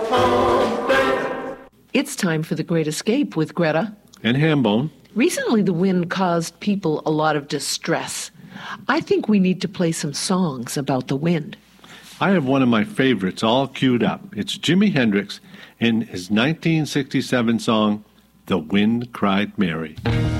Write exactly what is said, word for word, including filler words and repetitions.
It's time for The Great Escape with Greta and Hambone. Recently, the wind caused people a lot of distress. I think we need to play some songs about the wind. I have one of my favorites all queued up. It's Jimi Hendrix in his nineteen sixty-seven song, The Wind Cried Mary.